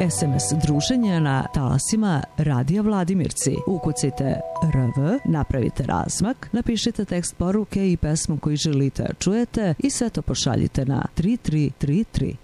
SMS druženja na talasima Radija Vladimirci. Ukucajte RV, napravite razmak, napišite tekst poruke i pesmu koju želite da čujete i sve to pošaljite na 3333.